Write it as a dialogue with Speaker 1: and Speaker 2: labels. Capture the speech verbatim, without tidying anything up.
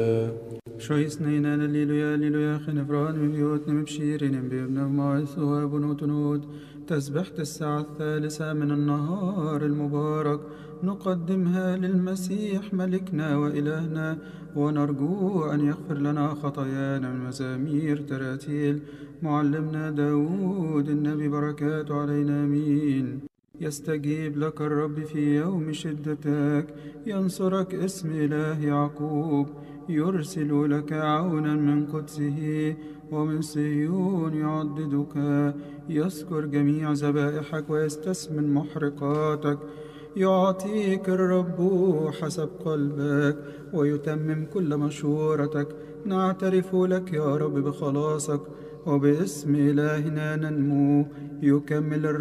Speaker 1: شوي سنينا لليلويا ليلويا خنفران من بيوتنا مبشيرين بابن معيث وابنوت نود تسبحت الساعة الثالثة من النهار المبارك نقدمها للمسيح ملكنا وإلهنا ونرجو أن يغفر لنا خطايانا من مزامير تراتيل معلمنا داود النبي بركاته علينا آمين. يستجيب لك الرب في يوم شدتك، ينصرك اسم إله يعقوب، يرسل لك عونا من قدسه ومن صهيون يعضدك، يذكر جميع ذبائحك ويستثمن محرقاتك. يعطيك الرب حسب قلبك ويتمم كل مشورتك. نعترف لك يا رب بخلاصك وباسم إلهنا ننمو. يكمل الرب